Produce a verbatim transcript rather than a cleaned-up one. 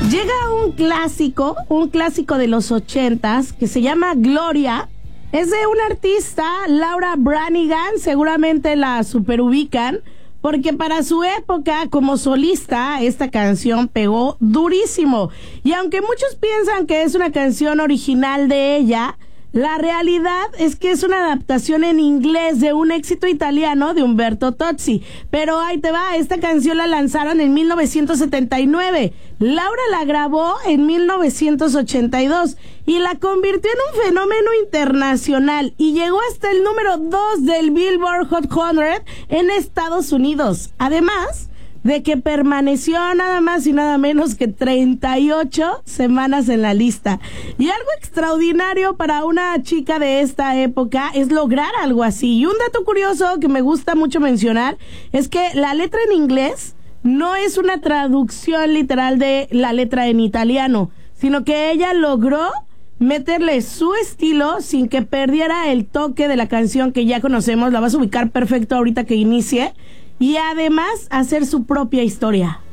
Llega un clásico, un clásico de los ochentas que se llama Gloria. Es de una artista, Laura Branigan, seguramente la superubican, porque para su época como solista esta canción pegó durísimo. Y aunque muchos piensan que es una canción original de ella, la realidad es que es una adaptación en inglés de un éxito italiano de Umberto Tozzi. Pero ahí te va, esta canción la lanzaron en mil novecientos setenta y nueve. Laura la grabó en mil novecientos ochenta y dos y la convirtió en un fenómeno internacional y llegó hasta el número dos del Billboard Hot cien en Estados Unidos. Además de que permaneció nada más y nada menos que treinta y ocho semanas en la lista. Y algo extraordinario para una chica de esta época es lograr algo así. Y un dato curioso que me gusta mucho mencionar es que la letra en inglés no es una traducción literal de la letra en italiano, sino que ella logró meterle su estilo sin que perdiera el toque de la canción que ya conocemos. La vas a ubicar perfecto ahorita que inicie. Y además hacer su propia historia.